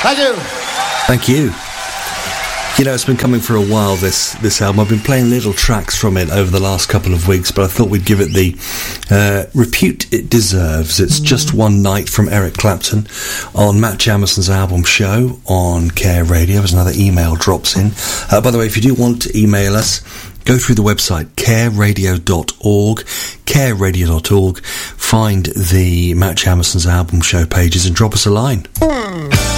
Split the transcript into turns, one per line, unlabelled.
Thank you.
Thank you. You know, it's been coming for a while, this album. I've been playing little tracks from it over the last couple of weeks, but I thought we'd give it the repute it deserves. It's Just One Night from Eric Clapton on Matt Jamison's album Show on Care Radio, as another email drops in. By the way, if you do want to email us, go through the website, careradio.org, careradio.org, find the Matt Jamison's album Show pages and drop us a line.